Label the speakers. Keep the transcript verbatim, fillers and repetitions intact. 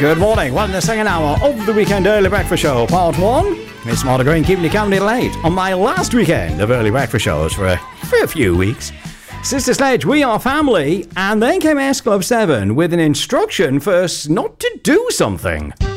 Speaker 1: Good morning. Welcome to the second hour of the Weekend Early Breakfast Show, part one. It's Marta Green keeping you company late on my last weekend of early breakfast shows for a, for a few weeks. Sister Sledge, we are family, and then came S Club seven with an instruction for us not to do something.